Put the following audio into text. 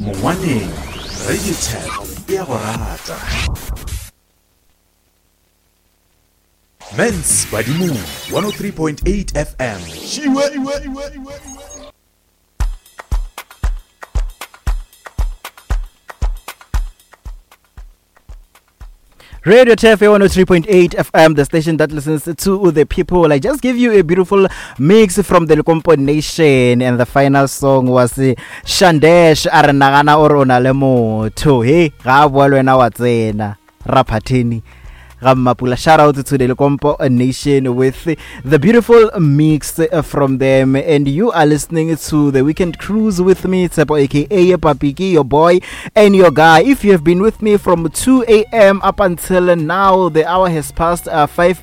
Mongwaneng, Radio Tap ya go rata. Men's Badimong 103.8 FM. Radio TFA 103.8 FM, the station that listens to the people. I just give you a beautiful mix from the Lukompo Nation, and the final song was Shandesh Aranagana Orona Lemo to Hey Gabwalwena Watsena Rapatini. Shout out to the Lukompo Nation with the beautiful mix from them. And you are listening to the Weekend Cruise with me, Tsepo aka Papiki, your boy and your guy. If you have been with me from 2 a.m. up until now, the hour has passed 5